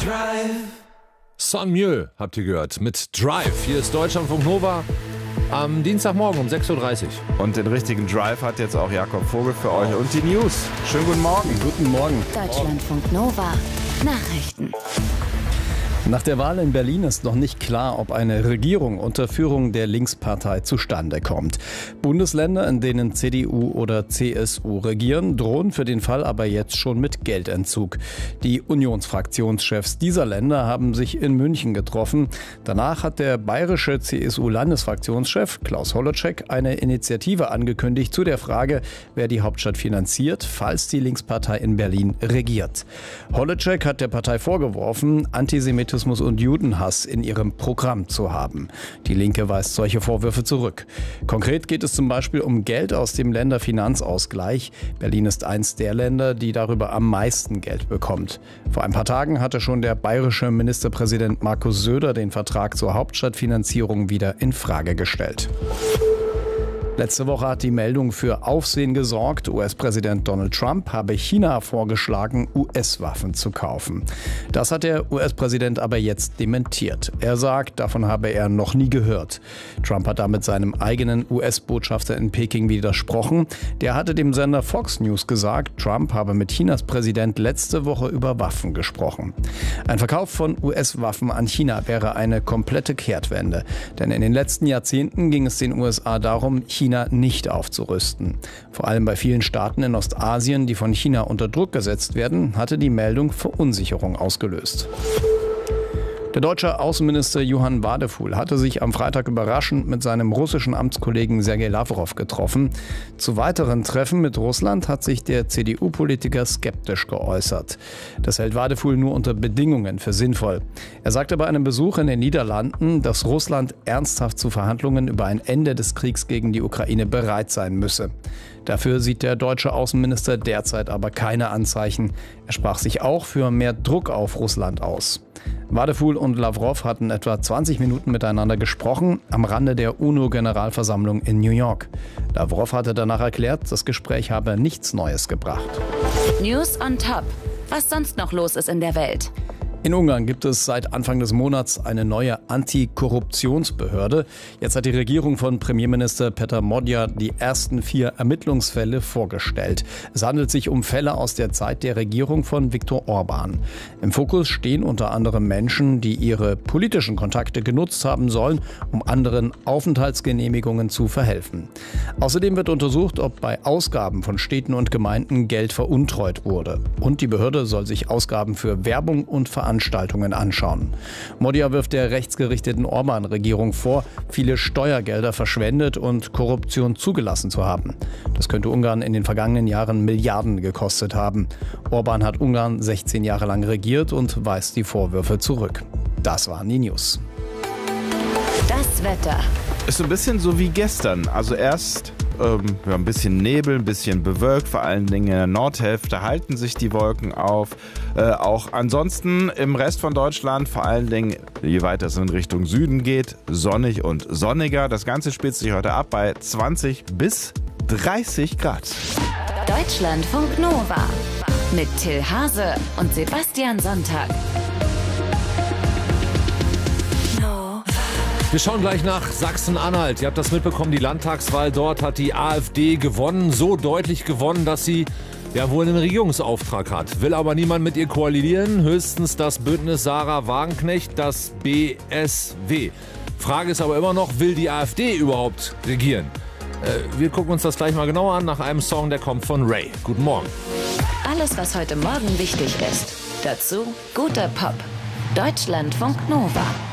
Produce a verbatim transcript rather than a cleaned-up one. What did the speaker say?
Son Mieux habt ihr gehört mit Drive. Hier ist Deutschlandfunk Nova am Dienstagmorgen um sechs Uhr dreißig. Und den richtigen Drive hat jetzt auch Jakob Vogel für euch und die News. Schönen guten Morgen. Guten Morgen. Deutschlandfunk Nova. Nachrichten. Nach der Wahl in Berlin ist noch nicht klar, ob eine Regierung unter Führung der Linkspartei zustande kommt. Bundesländer, in denen C D U oder C S U regieren, drohen für den Fall aber jetzt schon mit Geldentzug. Die Unionsfraktionschefs dieser Länder haben sich in München getroffen. Danach hat der bayerische C S U-Landesfraktionschef Klaus Holleczek eine Initiative angekündigt zu der Frage, wer die Hauptstadt finanziert, falls die Linkspartei in Berlin regiert. Holleczek hat der Partei vorgeworfen, Antisemitismus und Judenhass in ihrem Programm zu haben. Die Linke weist solche Vorwürfe zurück. Konkret geht es zum Beispiel um Geld aus dem Länderfinanzausgleich. Berlin ist eins der Länder, die darüber am meisten Geld bekommt. Vor ein paar Tagen hatte schon der bayerische Ministerpräsident Markus Söder den Vertrag zur Hauptstadtfinanzierung wieder in Frage gestellt. Letzte Woche hat die Meldung für Aufsehen gesorgt. U S-Präsident Donald Trump habe China vorgeschlagen, U S-Waffen zu kaufen. Das hat der U S-Präsident aber jetzt dementiert. Er sagt, davon habe er noch nie gehört. Trump hat damit seinem eigenen U S-Botschafter in Peking widersprochen. Der hatte dem Sender Fox News gesagt, Trump habe mit Chinas Präsident letzte Woche über Waffen gesprochen. Ein Verkauf von U S-Waffen an China wäre eine komplette Kehrtwende. Denn in den letzten Jahrzehnten ging es den U S A darum, China nicht aufzurüsten. Vor allem bei vielen Staaten in Ostasien, die von China unter Druck gesetzt werden, hatte die Meldung Verunsicherung ausgelöst. Der deutsche Außenminister Johann Wadephul hatte sich am Freitag überraschend mit seinem russischen Amtskollegen Sergei Lawrow getroffen. Zu weiteren Treffen mit Russland hat sich der C D U-Politiker skeptisch geäußert. Das hält Wadephul nur unter Bedingungen für sinnvoll. Er sagte bei einem Besuch in den Niederlanden, dass Russland ernsthaft zu Verhandlungen über ein Ende des Kriegs gegen die Ukraine bereit sein müsse. Dafür sieht der deutsche Außenminister derzeit aber keine Anzeichen. Er sprach sich auch für mehr Druck auf Russland aus. Wadephul und Lawrow hatten etwa zwanzig Minuten miteinander gesprochen, am Rande der UNO-Generalversammlung in New York. Lawrow hatte danach erklärt, das Gespräch habe nichts Neues gebracht. News on top. Was sonst noch los ist in der Welt. In Ungarn gibt es seit Anfang des Monats eine neue Antikorruptionsbehörde. Jetzt hat die Regierung von Premierminister Peter Magyar die ersten vier Ermittlungsfälle vorgestellt. Es handelt sich um Fälle aus der Zeit der Regierung von Viktor Orbán. Im Fokus stehen unter anderem Menschen, die ihre politischen Kontakte genutzt haben sollen, um anderen Aufenthaltsgenehmigungen zu verhelfen. Außerdem wird untersucht, ob bei Ausgaben von Städten und Gemeinden Geld veruntreut wurde. Und die Behörde soll sich Ausgaben für Werbung und Veranstaltungen Veranstaltungen anschauen. Magyar wirft der rechtsgerichteten Orbán-Regierung vor, viele Steuergelder verschwendet und Korruption zugelassen zu haben. Das könnte Ungarn in den vergangenen Jahren Milliarden gekostet haben. Orbán hat Ungarn sechzehn Jahre lang regiert und weist die Vorwürfe zurück. Das waren die News. Das Wetter. Ist so ein bisschen so wie gestern. Also erst ähm, ja, ein bisschen Nebel, ein bisschen bewölkt, vor allen Dingen in der Nordhälfte halten sich die Wolken auf. Äh, auch ansonsten im Rest von Deutschland, vor allen Dingen je weiter es in Richtung Süden geht, sonnig und sonniger. Das Ganze spielt sich heute ab bei zwanzig bis dreißig Grad. Deutschlandfunk Nova mit Till Hase und Sebastian Sonntag. Wir schauen gleich nach Sachsen-Anhalt. Ihr habt das mitbekommen, die Landtagswahl dort hat die AfD gewonnen. So deutlich gewonnen, dass sie ja wohl einen Regierungsauftrag hat. Will aber niemand mit ihr koalieren. Höchstens das Bündnis Sarah Wagenknecht, das B S W. Frage ist aber immer noch, will die AfD überhaupt regieren? Äh, wir gucken uns das gleich mal genauer an nach einem Song, der kommt von Ray. Guten Morgen. Alles, was heute Morgen wichtig ist. Dazu guter Pop. Deutschlandfunk Nova.